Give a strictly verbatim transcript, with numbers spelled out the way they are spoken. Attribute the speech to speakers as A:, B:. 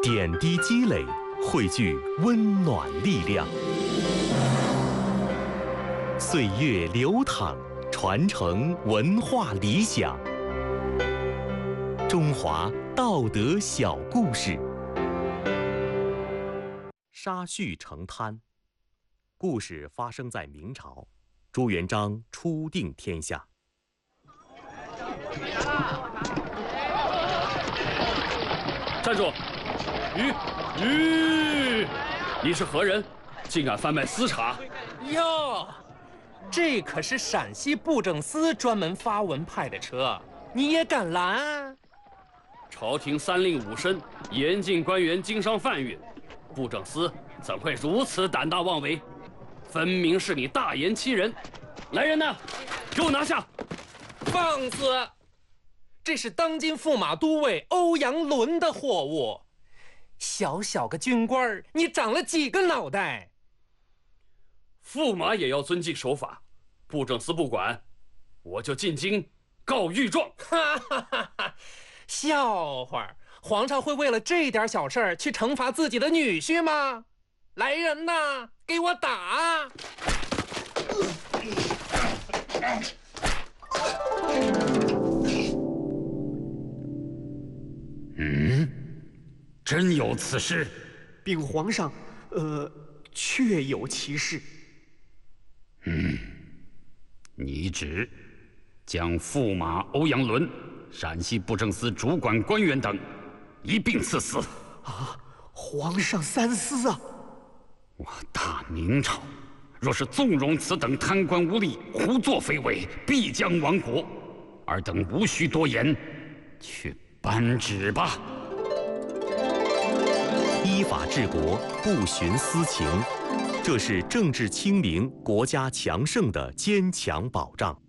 A: 点滴积累，汇聚温暖力量。岁月流淌，传承文化理想。中华道德小故事。沙叙成滩。故事发生在明朝，朱元璋初定天下。
B: 站住！吁吁！你是何人？竟敢贩卖私茶？
C: 哟，这可是陕西布政司专门发文派的车，你也敢拦？
B: 朝廷三令五申，严禁官员经商贩运，布政司怎会如此胆大妄为？分明是你大言欺人！来人呐，给我拿下！
C: 放肆！这是当今驸马都尉欧阳伦的货物，小小个军官，你长了几个脑袋？
B: 驸马也要遵纪守法，布政司不管，我就进京告御状。
C: 哈哈哈哈！笑话，皇上会为了这点小事儿去惩罚自己的女婿吗？来人呐，给我打！
D: 嗯，真有此事？
E: 禀皇上，呃，确有其事。
D: 嗯，拟旨将驸马欧阳伦、陕西布政司主管官员等一并赐死。
E: 啊，皇上三思啊！
D: 我大明朝若是纵容此等贪官污吏胡作非为，必将亡国。尔等无需多言，去颁旨吧。
A: 依法治国，不徇私情，这是政治清明、国家强盛的坚强保障。